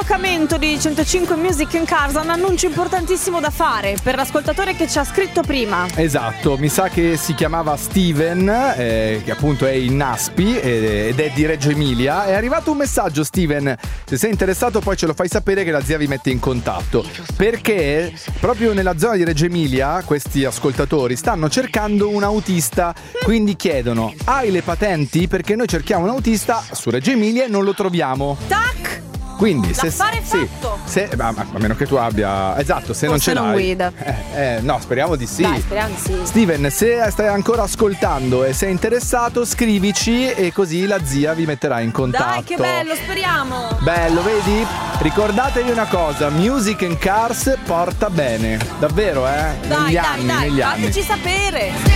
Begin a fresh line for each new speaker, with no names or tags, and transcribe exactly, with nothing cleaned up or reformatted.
collocamento di centocinque Music and Cars ha un annuncio importantissimo da fare per l'ascoltatore che ci ha scritto prima.
Esatto, mi sa che si chiamava Steven, eh, che appunto è in Naspi eh, ed è di Reggio Emilia. È arrivato un messaggio, Steven, se sei interessato poi ce lo fai sapere che la zia vi mette in contatto, perché proprio nella zona di Reggio Emilia questi ascoltatori stanno cercando un autista, quindi chiedono: hai le patenti? Perché noi cerchiamo un autista su Reggio Emilia e non lo troviamo.
Tac!
Quindi se,
L'affare
sì,
fatto.
se, a, a meno che tu abbia, esatto, se
O
non
se
ce
non
l'hai
guida.
eh, eh, no, speriamo di sì.
Dai, speriamo di sì.
Steven, se stai ancora ascoltando e sei interessato, scrivici e così la zia vi metterà in contatto.
Dai, che bello, speriamo.
Bello, vedi? Ricordatevi una cosa, Music and Cars porta bene, davvero, eh?
Dai,
negli
dai,
anni,
dai,
negli anni.
fateci sapere.